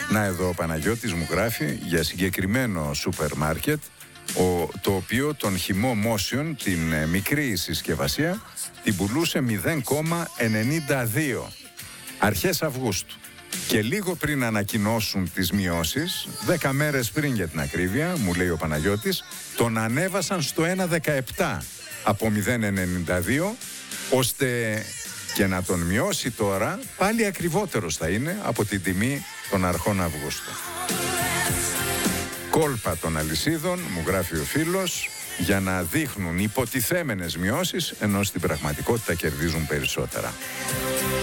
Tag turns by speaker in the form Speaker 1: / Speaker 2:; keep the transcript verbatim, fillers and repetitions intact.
Speaker 1: Να εδώ ο Παναγιώτης μου γράφει για συγκεκριμένο σούπερ μάρκετ, ο, το οποίο τον χυμό Motion, την ε, μικρή συσκευασία, την πουλούσε μηδέν κόμμα ενενήντα δύο αρχές Αυγούστου. Και λίγο πριν ανακοινώσουν τις μειώσεις, δέκα μέρες πριν για την ακρίβεια, μου λέει ο Παναγιώτης, τον ανέβασαν στο ένα κόμμα δεκαεπτά από μηδέν κόμμα ενενήντα δύο, ώστε και να τον μειώσει τώρα, πάλι ακριβότερος θα είναι από την τιμή των αρχών Αυγούστου. Κόλπα των αλυσίδων, μου γράφει ο φίλος, για να δείχνουν υποτιθέμενες μειώσεις, ενώ στην πραγματικότητα κερδίζουν περισσότερα.